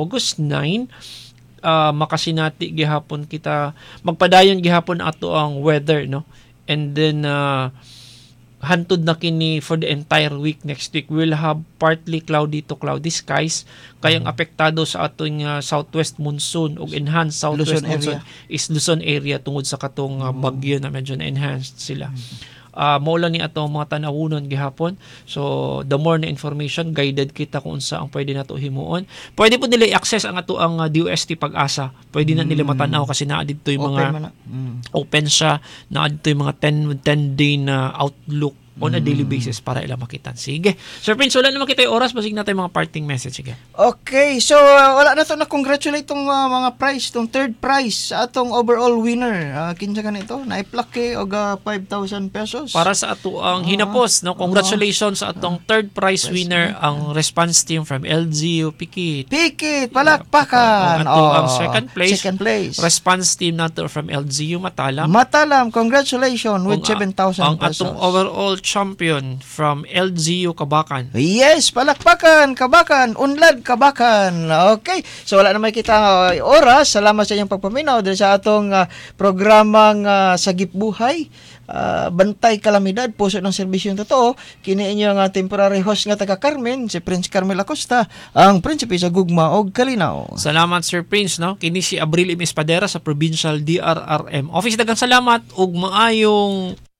August 9, makasinati gihapon kita magpadayon gihapon ato ang weather, no? And then hantod na kini for the entire week. Next week we'll have partly cloudy to cloudy skies, kayang apektado sa atong southwest monsoon ug enhanced southwest Luzon monsoon is Luzon area tungod sa katong bagyo na medyo na enhanced sila. Mao lang ni ato mga tanawunon gihapon. So the more na information, guided kita kung unsa ang pwede nato himuon. Pwede po nila i-access ang ato ang DOST Pag-asa. Pwede na nila matanaw kasi naa dito yung mga open siya, naa dito yung mga 10 day na outlook on a daily basis para ilang makitan. Sige. Sir Prince, wala naman kita yung oras. Basig natin mga parting message. Sige. Okay. So, wala na to na congratulate tong mga prize, tong third prize sa atong overall winner. Kinsa ka nito? Naiplake og 5,000 pesos. Para sa ato ang hinapos, no? Congratulations sa atong third prize winner, ang response team from LGU Pikit. Pikit, palakpakan. Ang second place. Response team nato from LGU Matalam. Matalam, congratulations with 7,000 ang pesos. atong overall champion from LGU Kabakan. Yes, palakpakan, Kabakan, unlad Kabakan. Okay. So wala na may kita oras. Salamat sa inyong pagpaminaw dahil sa atong programang Sagip Buhay. Bantay Kalamidad, puso ng serbisyo totoo. Kini inyong temporary host nga taga Carmen, si Prince Carmel Acosta, ang prinsipe sa Gugma og Kalinaw. Salamat Sir Prince, no? Kini si Abril M. Espadera sa Provincial DRRM Office. Daghang salamat ug maayong